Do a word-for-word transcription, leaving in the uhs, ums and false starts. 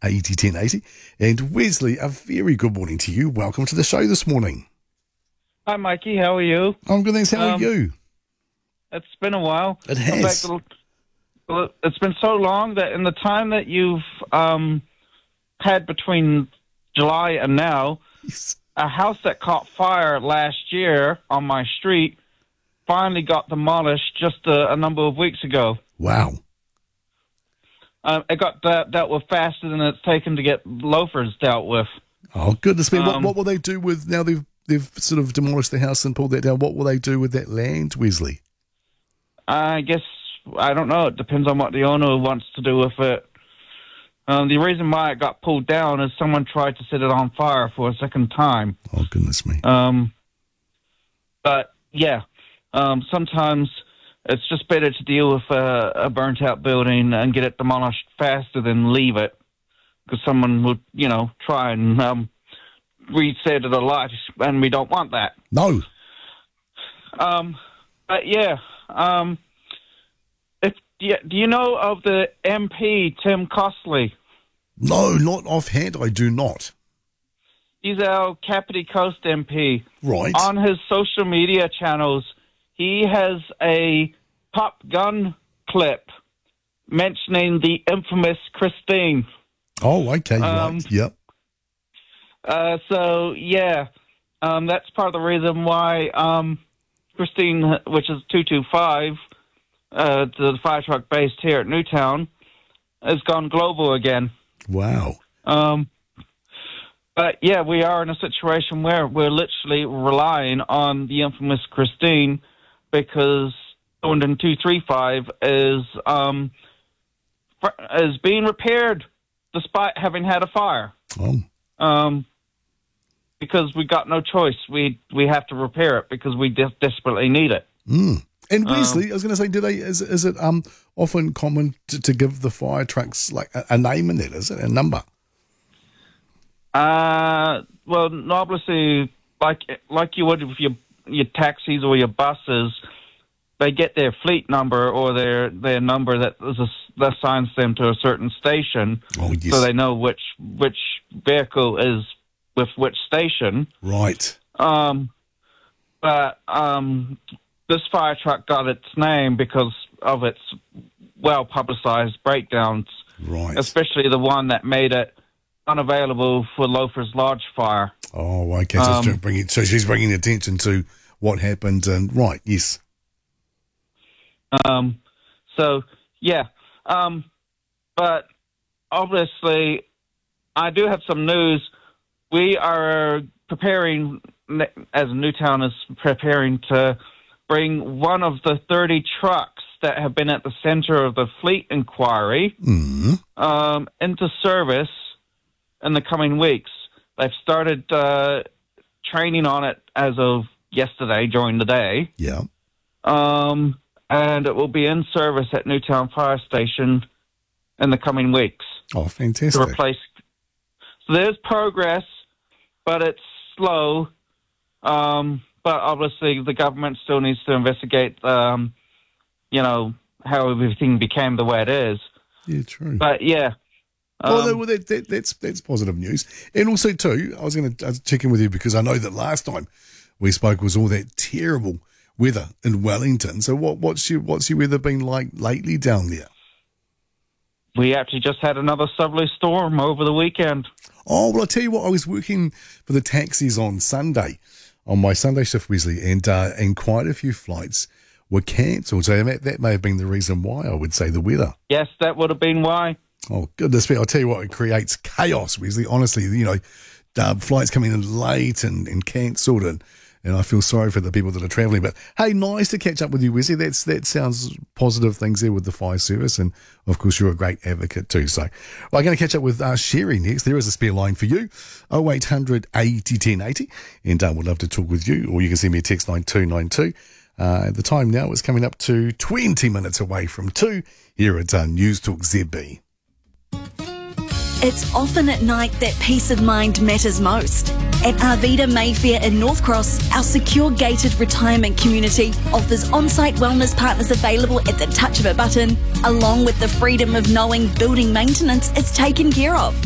eighty ten eighty. And Wesley, a very good morning to you. Welcome to the show this morning. Hi, Mikey. How are you? I'm good, thanks. How Um, are you? It's been a while. It I'm has. back to- well, it's been so long that in the time that you've um, had between July and now, Yes. a house that caught fire last year on my street finally got demolished just a, a number of weeks ago. Wow. Um, it got de- dealt with faster than it's taken to get loafers dealt with. Oh, goodness me. what, Um, what will they do with, now they've, they've sort of demolished the house and pulled that down, what will they do with that land, Wesley? I guess, I don't know. It depends on what the owner wants to do with it. Um, the reason why it got pulled down is someone tried to set it on fire for a second time. Oh, goodness me. Um, but, yeah, um, sometimes it's just better to deal with a, a burnt-out building and get it demolished faster than leave it, because someone would, you know, try and um, reset it alight, and we don't want that. No. Um, but, yeah, um, if do you, do you know of the M P, Tim Costley? No, not offhand, I do not. He's our Kapiti Coast M P. Right. On his social media channels, he has a Top Gun clip mentioning the infamous Christine. Oh, okay, Um, right, yep. Uh, so, yeah, um, that's part of the reason why um, Christine, which is two two five, uh, the fire truck based here at Newtown, has gone global again. Wow. Um, but, yeah, we are in a situation where we're literally relying on the infamous Christine because Thorndon two three five is, um, is being repaired despite having had a fire. Oh. Um, because we got no choice. We we have to repair it because we de- desperately need it. Mm. And Wesley, Um, I was going to say, do they? Is is it um often common to, to give the fire trucks like a, a name in it? Is it a number? Uh, well, obviously, like like you would with your your taxis or your buses, they get their fleet number or their their number that is a, that assigns them to a certain station, Oh, yes. so they know which which vehicle is with which station. Right. Um, but um, this fire truck got its name because of its well-publicized breakdowns, Right. especially the one that made it unavailable for Loafer's Lodge fire. Oh, okay. So, Um, it's bringing, so she's bringing attention to what happened. And right, yes. Um, so, yeah. Um, but obviously, I do have some news. We are preparing, as Newtown is preparing to bring one of the thirty trucks that have been at the center of the fleet inquiry Mm. um, into service in the coming weeks. They've started uh, training on it as of yesterday during the day. Yeah. Um, and it will be in service at Newtown Fire Station in the coming weeks Oh, to fantastic. replace. So there's progress, but it's slow. Um, but obviously, the government still needs to investigate, um, you know, how everything became the way it is. Yeah, true. But yeah. Oh, um, no, well, that, that, that's that's positive news. And also, too, I was going to check in with you because I know that last time we spoke was all that terrible weather in Wellington. So what, what's your what's your weather been like lately down there? We actually just had another southerly storm over the weekend. Oh, well, I tell you what, I was working for the taxis on Sunday, on my Sunday shift, Wesley, and uh, and quite a few flights were cancelled. So that, that may have been the reason why, I would say, the weather. Yes, that would have been why. Oh, goodness me. I'll tell you what, it creates chaos, Wesley. Honestly, you know, uh, flights coming in late and, and cancelled, and, and I feel sorry for the people that are travelling. But, hey, nice to catch up with you, Wesley. That's, that sounds positive things there with the fire service, and, of course, you're a great advocate too. So, well, I'm going to catch up with uh, Sherry next. There is a spare line for you, oh eight hundred eighty ten eighty, and uh, we'd love to talk with you, or you can send me a text nine two nine two. Uh, the time now is coming up to twenty minutes away from two here at uh, News Talk Z B. It's often at night that peace of mind matters most. At Arvida Mayfair in North Cross, our secure gated retirement community offers on-site wellness partners available at the touch of a button, along with the freedom of knowing building maintenance is taken care of.